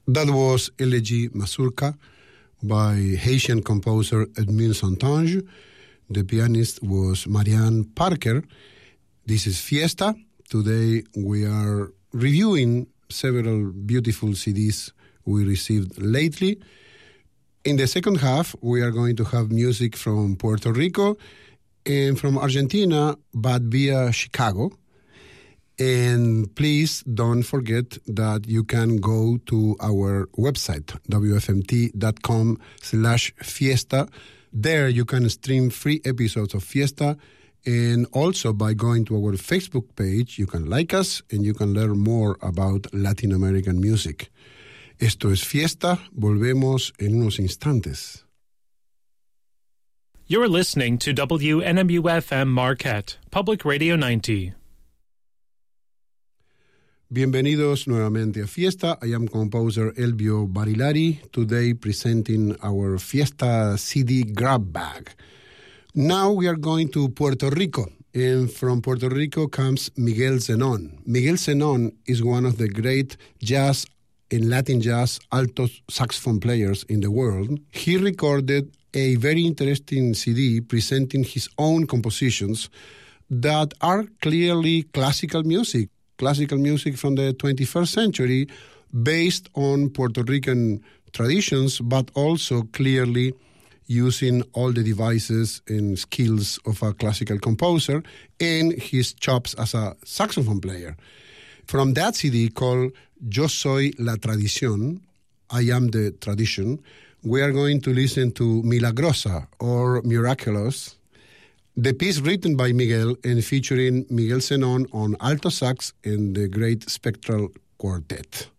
That was Elegy Mazurka by Haitian composer Edmund Santange. The pianist was Marianne Parker. This is Fiesta. Today we are reviewing several beautiful CDs we received lately. In the second half, we are going to have music from Puerto Rico and from Argentina, but via Chicago. And please don't forget that you can go to our website, wfmt.com/fiesta. There you can stream free episodes of Fiesta. And also by going to our Facebook page, you can like us and you can learn more about Latin American music. Esto es Fiesta. Volvemos en unos instantes. You're listening to WNMU-FM Marquette, Public Radio 90. Bienvenidos nuevamente a Fiesta. I am composer Elvio Barilari, today presenting our Fiesta CD grab bag. Now we are going to Puerto Rico, and from Puerto Rico comes Miguel Zenón. Miguel Zenón is one of the great jazz and Latin jazz alto saxophone players in the world. He recorded a very interesting CD presenting his own compositions that are clearly classical music from the 21st century based on Puerto Rican traditions, but also clearly using all the devices and skills of a classical composer and his chops as a saxophone player. From that CD called Yo Soy la Tradición, I Am the Tradition, we are going to listen to Milagrosa or Miraculous, the piece written by Miguel and featuring Miguel Zenón on alto sax and the great spectral quartet.